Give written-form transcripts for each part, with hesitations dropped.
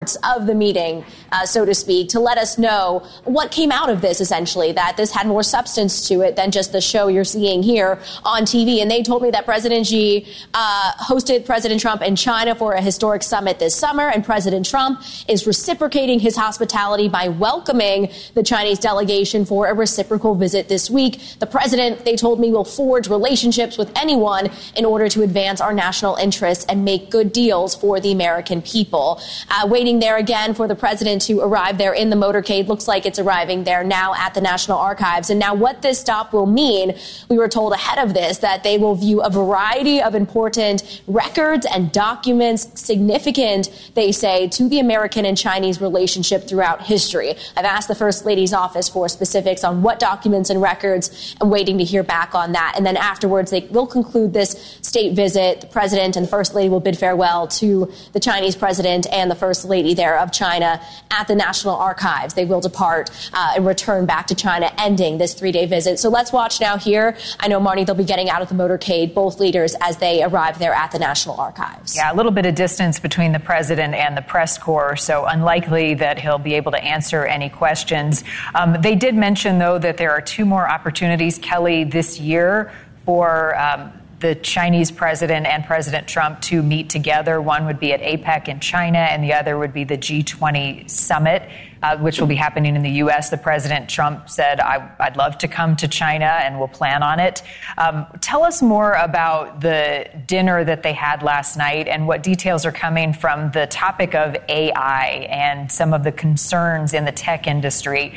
of the meeting, so to speak, to let us know what came out of this, essentially, that this had more substance to it than just the show you're seeing here on TV. And they told me that President Xi hosted President Trump in China for a historic summit this summer, and President Trump is reciprocating his hospitality by welcoming the Chinese delegation for a reciprocal visit this week. The president, they told me, will forge relationships with anyone in order to advance our national interests and make good deals for the American people. Waiting there again for the president to arrive there in the motorcade. Looks like it's arriving there now at the National Archives. And now what this stop will mean, we were told ahead of this that they will view a variety of important records and documents significant, they say, to the American and Chinese relationship throughout history. I've asked the First Lady's office for specifics on what documents and records. I'm waiting to hear back on that. And then afterwards, they will conclude this state visit. The president and the First Lady will bid farewell to the Chinese president and the First Lady there of China at the National Archives. They will depart and return back to China, ending this 3-day visit. So let's watch now here. I know, Marnie, they'll be getting out of the motorcade, both leaders, as they arrive there at the National Archives. Yeah, a little bit of distance between the president and the press corps, so unlikely that he'll be able to answer any questions. They did mention, though, that there are 2 more opportunities, Kelly, this year for the Chinese president and President Trump to meet together. One would be at APEC in China, and the other would be the G20 summit, which will be happening in the U.S. The President Trump said, I'd love to come to China, and we'll plan on it. Tell us more about the dinner that they had last night and what details are coming from the topic of AI and some of the concerns in the tech industry.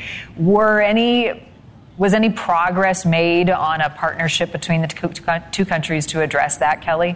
Was any progress made on a partnership between the two countries to address that, Kelly?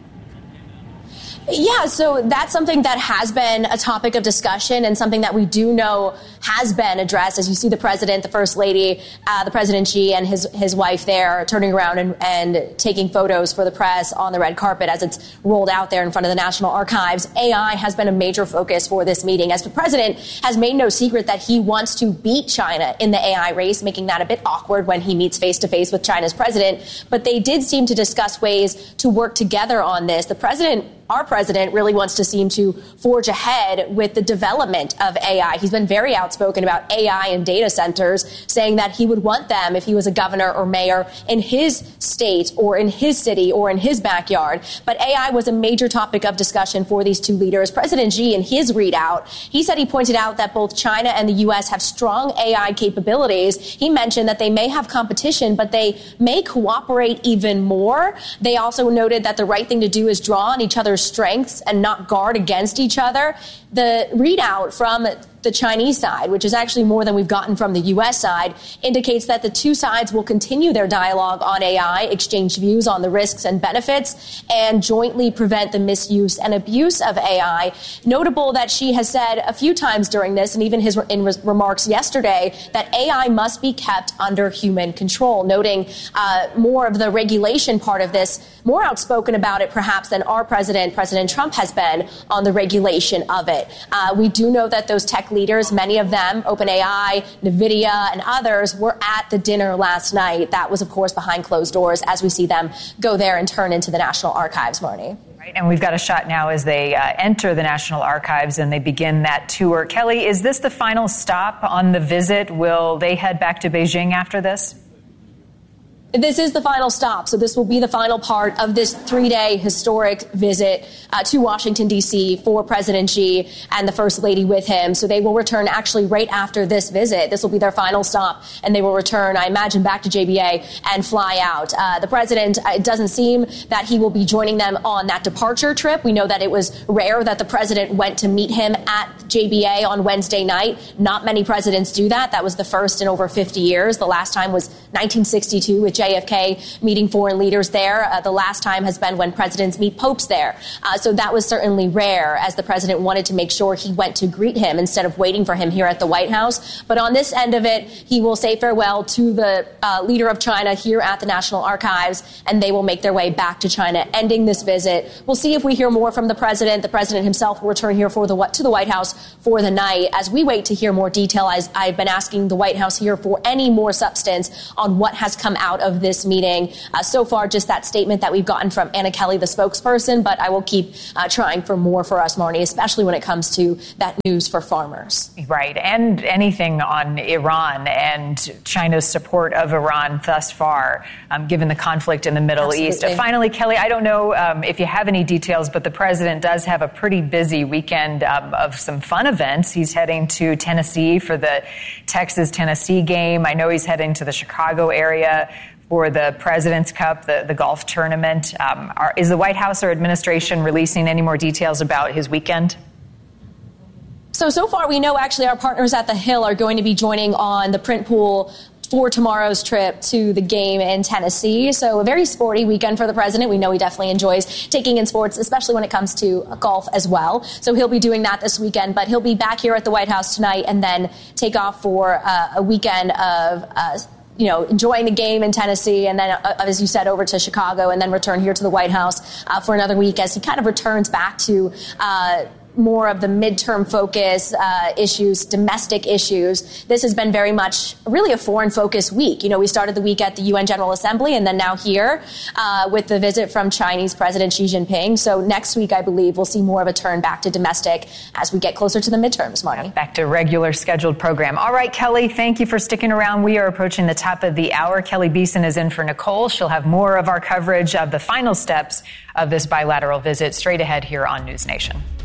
Yeah, so that's something that has been a topic of discussion and something that we do know has been addressed. As you see the president, the First Lady, the President Xi and his wife there turning around and taking photos for the press on the red carpet as it's rolled out there in front of the National Archives. AI has been a major focus for this meeting, as the president has made no secret that he wants to beat China in the AI race, making that a bit awkward when he meets face-to-face with China's president. But they did seem to discuss ways to work together on this. Our president really wants to seem to forge ahead with the development of AI. He's been very outspoken about AI and data centers, saying that he would want them if he was a governor or mayor in his state or in his city or in his backyard. But AI was a major topic of discussion for these two leaders. President Xi, in his readout, he pointed out that both China and the U.S. have strong AI capabilities. He mentioned that they may have competition, but they may cooperate even more. They also noted that the right thing to do is draw on each other's strengths and not guard against each other. The readout from the Chinese side, which is actually more than we've gotten from the U.S. side, indicates that the two sides will continue their dialogue on AI, exchange views on the risks and benefits, and jointly prevent the misuse and abuse of AI. Notable that Xi has said a few times during this, and even in remarks yesterday, that AI must be kept under human control, noting more of the regulation part of this, more outspoken about it perhaps than our president, President Trump, has been on the regulation of it. We do know that those tech leaders, many of them, OpenAI, NVIDIA, and others, were at the dinner last night. That was, of course, behind closed doors as we see them go there and turn into the National Archives, Marnie. Right, and we've got a shot now as they enter the National Archives and they begin that tour. Kelly, is this the final stop on the visit? Will they head back to Beijing after this? This is the final stop, so this will be the final part of this 3-day historic visit to Washington, D.C. for President Xi and the First Lady with him. So they will return actually right after this visit. This will be their final stop, and they will return, I imagine, back to JBA and fly out. The president, it doesn't seem that he will be joining them on that departure trip. We know that it was rare that the president went to meet him at JBA on Wednesday night. Not many presidents do that. That was the first in over 50 years. The last time was 1962 with JFK meeting foreign leaders there. The last time has been when presidents meet popes there. So that was certainly rare, as the president wanted to make sure he went to greet him instead of waiting for him here at the White House. But on this end of it, he will say farewell to the leader of China here at the National Archives, and they will make their way back to China, ending this visit. We'll see if we hear more from the president. The president himself will return here to the White House for the night. As we wait to hear more detail, as I've been asking the White House here for any more substance on what has come out of of this meeting. So far, just that statement that we've gotten from Anna Kelly, the spokesperson, but I will keep trying for more for us, Marnie, especially when it comes to that news for farmers. Right. And anything on Iran and China's support of Iran thus far, given the conflict in the Middle East. Finally, Kelly, I don't know if you have any details, but the president does have a pretty busy weekend of some fun events. He's heading to Tennessee for the Texas-Tennessee game. I know he's heading to the Chicago area for the President's Cup, the golf tournament. Is the White House or administration releasing any more details about his weekend? So far we know actually our partners at the Hill are going to be joining on the print pool for tomorrow's trip to the game in Tennessee. So a very sporty weekend for the president. We know he definitely enjoys taking in sports, especially when it comes to golf as well. So he'll be doing that this weekend, but he'll be back here at the White House tonight and then take off for a weekend of enjoying the game in Tennessee, and then, as you said, over to Chicago, and then return here to the White House for another week as he kind of returns back to more of the midterm focus issues, domestic issues. This has been very much really a foreign focus week. We started the week at the UN General Assembly and then now here with the visit from Chinese President Xi Jinping. So next week, I believe, we'll see more of a turn back to domestic as we get closer to the midterms, Marnie. Back to regular scheduled program. All right, Kelly, thank you for sticking around. We are approaching the top of the hour. Kelly Beeson is in for Nicole. She'll have more of our coverage of the final steps of this bilateral visit straight ahead here on News Nation.